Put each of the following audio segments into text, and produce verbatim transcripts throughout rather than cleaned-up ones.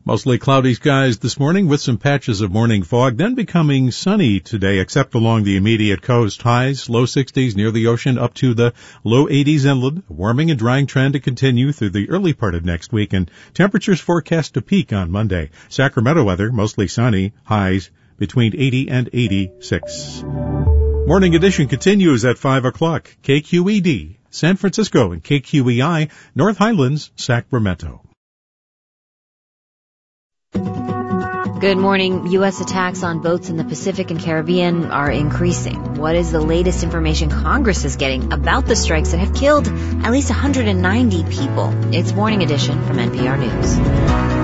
Mostly cloudy skies this morning with some patches of morning fog, then becoming sunny today, except along the immediate coast. Highs, low sixties near the ocean, up to the low eighties inland. A warming and drying trend to continue through the early part of next week, and temperatures forecast to peak on Monday. Sacramento weather, mostly sunny, highs between eighty and eighty-six. Morning edition continues at five o'clock. K Q E D, San Francisco, and K Q E I, North Highlands, Sacramento. Good morning. U S attacks on boats in the Pacific and Caribbean are increasing. What is the latest information Congress is getting about the strikes that have killed at least one hundred ninety people? It's Morning Edition from N P R News.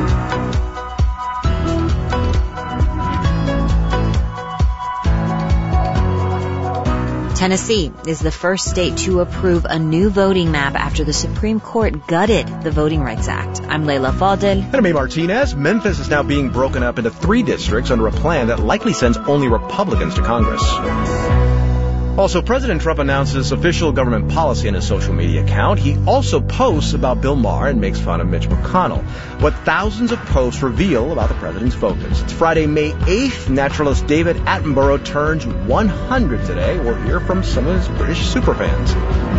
Tennessee is the first state to approve a new voting map after the Supreme Court gutted the Voting Rights Act. I'm Leila Fadel. And I'm A. Martinez. Memphis is now being broken up into three districts under a plan that likely sends only Republicans to Congress. Also, President Trump announces official government policy in his social media account. He also posts about Bill Maher and makes fun of Mitch McConnell. What thousands of posts reveal about the president's focus. It's Friday, May eighth. Naturalist David Attenborough turns one hundred today. We'll hear from some of his British superfans.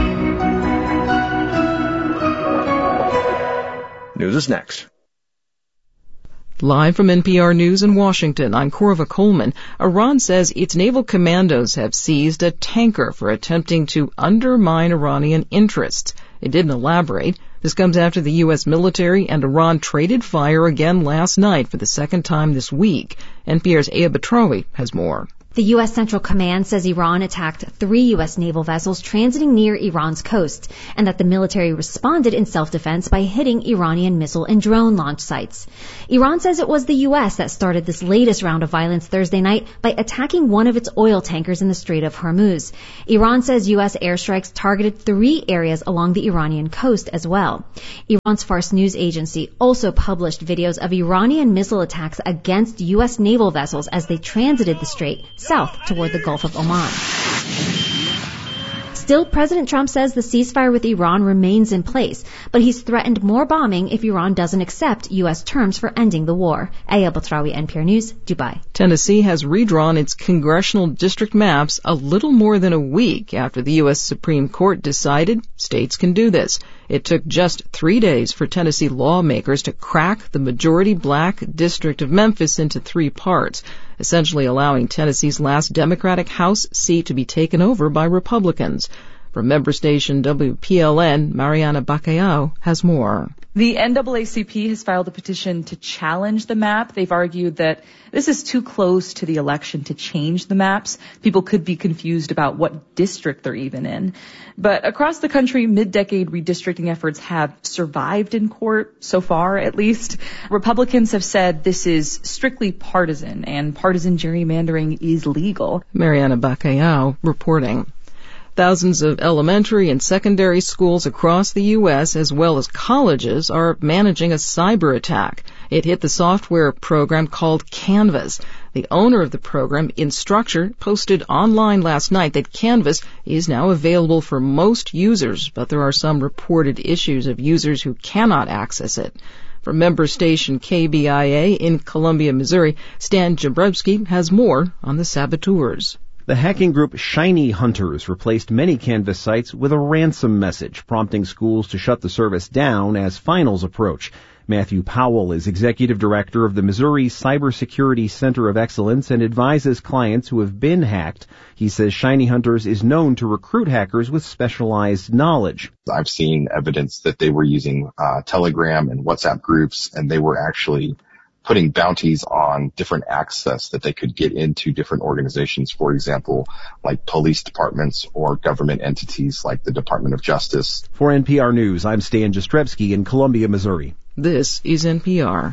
News is next. Live from N P R News in Washington, I'm Corva Coleman. Iran says its naval commandos have seized a tanker for attempting to undermine Iranian interests. It didn't elaborate. This comes after the U S military and Iran traded fire again last night for the second time this week. N P R's Aya Batrawi has more. The U S Central Command says Iran attacked three U S naval vessels transiting near Iran's coast, and that the military responded in self-defense by hitting Iranian missile and drone launch sites. Iran says it was the U S that started this latest round of violence Thursday night by attacking one of its oil tankers in the Strait of Hormuz. Iran says U S airstrikes targeted three areas along the Iranian coast as well. Iran's Fars news agency also published videos of Iranian missile attacks against U S naval vessels as they transited the strait south toward the Gulf of Oman. Still, President Trump says the ceasefire with Iran remains in place, but he's threatened more bombing if Iran doesn't accept U S terms for ending the war. Aya Batrawi, N P R News, Dubai. Tennessee has redrawn its congressional district maps a little more than a week after the U S Supreme Court decided states can do this. It took just three days for Tennessee lawmakers to crack the majority black district of Memphis into three parts, essentially allowing Tennessee's last Democratic House seat to be taken over by Republicans. From member station W P L N, Mariana Bacallao has more. The N double A C P has filed a petition to challenge the map. They've argued that this is too close to the election to change the maps. People could be confused about what district they're even in. But across the country, mid-decade redistricting efforts have survived in court, so far at least. Republicans have said this is strictly partisan, and partisan gerrymandering is legal. Mariana Bacallao reporting. Thousands of elementary and secondary schools across the U S as well as colleges are managing a cyber attack. It hit the software program called Canvas. The owner of the program, Instructure, posted online last night that Canvas is now available for most users, but there are some reported issues of users who cannot access it. From member station K B I A in Columbia, Missouri, Stan Jabrowski has more on the saboteurs. The hacking group Shiny Hunters replaced many Canvas sites with a ransom message, prompting schools to shut the service down as finals approach. Matthew Powell is executive director of the Missouri Cybersecurity Center of Excellence and advises clients who have been hacked. He says Shiny Hunters is known to recruit hackers with specialized knowledge. I've seen evidence that they were using uh, Telegram and WhatsApp groups, and they were actually putting bounties on different access that they could get into different organizations, for example, like police departments or government entities like the Department of Justice. For N P R News, I'm Stan Jastrzebski in Columbia, Missouri. This is N P R.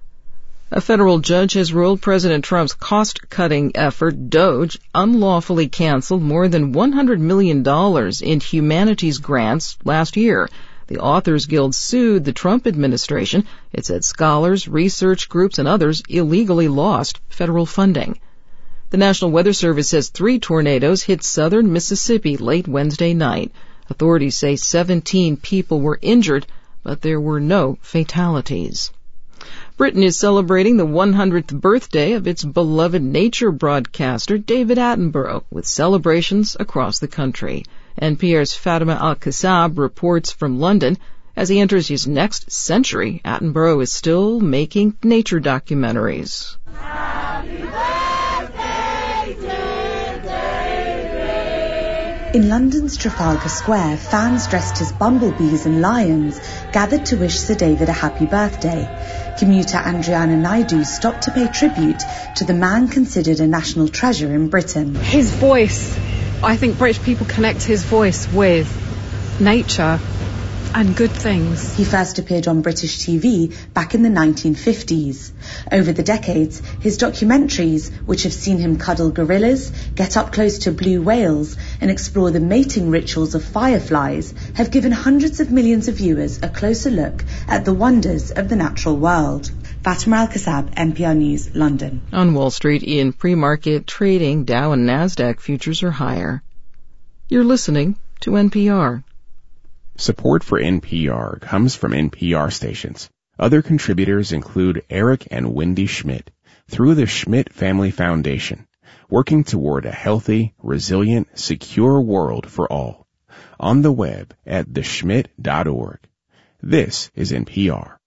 A federal judge has ruled President Trump's cost-cutting effort, DOGE, unlawfully canceled more than one hundred million dollars in humanities grants last year. The Authors Guild sued the Trump administration. It said scholars, research groups, and others illegally lost federal funding. The National Weather Service says three tornadoes hit southern Mississippi late Wednesday night. Authorities say seventeen people were injured, but there were no fatalities. Britain is celebrating the one hundredth birthday of its beloved nature broadcaster, David Attenborough, with celebrations across the country. N P R's Fatima Al-Kassab reports from London. As he enters his next century, Attenborough is still making nature documentaries. Happy birthday to David. In London's Trafalgar Square, fans dressed as bumblebees and lions gathered to wish Sir David a happy birthday. Commuter Andriana Naidu stopped to pay tribute to the man considered a national treasure in Britain. His voice, I think British people connect his voice with nature and good things. He first appeared on British T V back in the nineteen fifties. Over the decades, his documentaries, which have seen him cuddle gorillas, get up close to blue whales, and explore the mating rituals of fireflies, have given hundreds of millions of viewers a closer look at the wonders of the natural world. Fatima Al-Kassab, N P R News, London. On Wall Street, in pre-market trading, Dow and Nasdaq futures are higher. You're listening to N P R. Support for N P R comes from N P R stations. Other contributors include Eric and Wendy Schmidt through the Schmidt Family Foundation, working toward a healthy, resilient, secure world for all. On the web at the schmidt dot org. This is N P R.